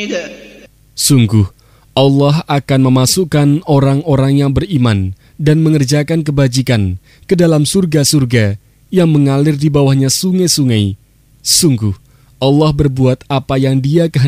Sungguh, Allah akan memasukkan orang-orang yang beriman dan mengerjakan kebajikan ke dalam surga-surga yang mengalir di bawahnya sungai-sungai. Sungguh, Allah berbuat apa yang Dia kehendaki.